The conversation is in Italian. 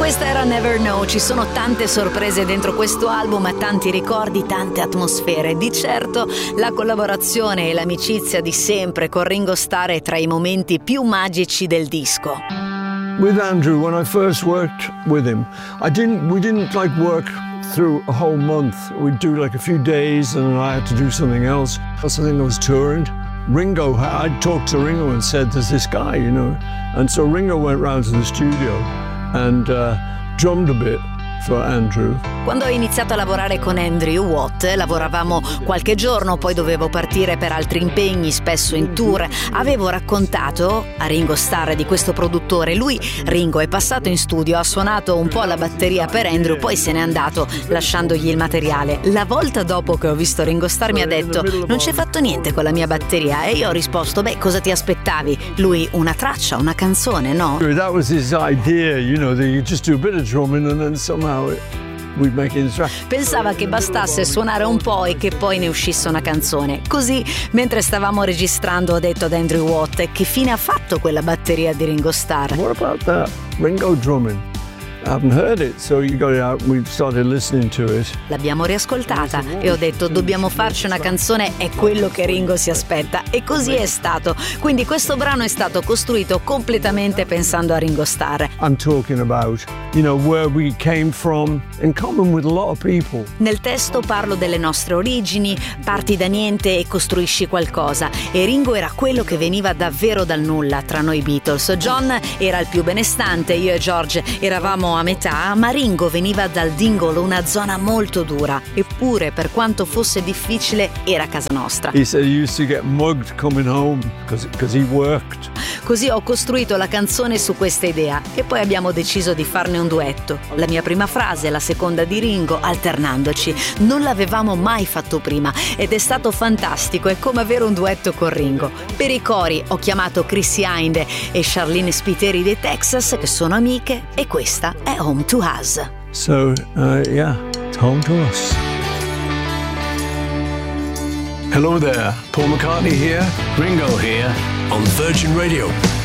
Questa era Never Know. Ci sono tante sorprese dentro questo album, tanti ricordi, tante atmosfere. Di certo la collaborazione e l'amicizia di sempre con Ringo Starr è tra i momenti più magici del disco. With Andrew, when I first worked with him, we didn't like work through a whole month. We'd do like a few days and then I had to do something else. I think I was touring. I'd talked to Ringo and said, there's this guy, you know. And so Ringo went round to the studio and drummed a bit for Andrew. Quando ho iniziato a lavorare con Andrew Watt, lavoravamo qualche giorno, poi dovevo partire per altri impegni, spesso in tour. Avevo raccontato a Ringo Starr di questo produttore. Lui, Ringo, è passato in studio, ha suonato un po' la batteria per Andrew, poi se n'è andato lasciandogli il materiale. La volta dopo che ho visto Ringo Starr mi ha detto: non c'è fatto niente con la mia batteria, e io ho risposto: beh, cosa ti aspettavi? Lui, una traccia, una canzone, no? That was his idea, you know, that you just do a bit of drumming and then somehow we'd make it track. Pensava che bastasse suonare un po' e che poi ne uscisse una canzone. Così, mentre stavamo registrando, ho detto ad Andrew Watt: che fine ha fatto quella batteria di Ringo Starr? What about that? Ringo drumming. I haven't heard it, so you got it out. We started listening to it. L'abbiamo riascoltata e ho detto: dobbiamo farci una canzone, è quello che Ringo si aspetta, e così è stato. Quindi questo brano è stato costruito completamente pensando a Ringo Starr. I'm talking about, you know, where we came from, in common with a lot of people. Nel testo parlo delle nostre origini, parti da niente e costruisci qualcosa, e Ringo era quello che veniva davvero dal nulla tra noi Beatles. John era il più benestante, io e George eravamo a metà, ma Ringo veniva dal Dingle, una zona molto dura, eppure per quanto fosse difficile era casa nostra. He said he used to get mugged coming home because he worked. Così ho costruito la canzone su questa idea e poi abbiamo deciso di farne un duetto. La mia prima frase, la seconda di Ringo, alternandoci. Non l'avevamo mai fatto prima ed è stato fantastico, è come avere un duetto con Ringo. Per i cori ho chiamato Chrissy Hinde e Charlene Spiteri dei Texas, che sono amiche, e questa è Home to Us. So, yeah, it's home to us. Hello there, Paul McCartney here, Ringo here on Virgin Radio.